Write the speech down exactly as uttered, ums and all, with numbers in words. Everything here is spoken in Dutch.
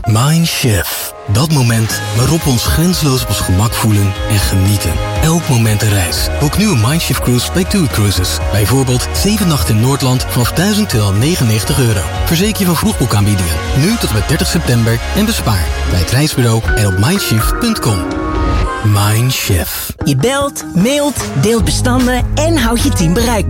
Mindshift. Dat moment waarop we ons grenzeloos op ons gemak voelen en genieten. Elk moment een reis. Boek nu een Mindshift cruise bij TUI Cruises. Bijvoorbeeld zeven nachten in Noordland vanaf duizend tweehonderdnegenennegentig euro. Verzeker je van vroegboekaanbiedingen. Nu tot en met dertig september en bespaar bij het reisbureau en op mindshift punt com. Mindshift. Je belt, mailt, deelt bestanden en houdt je team bereikbaar.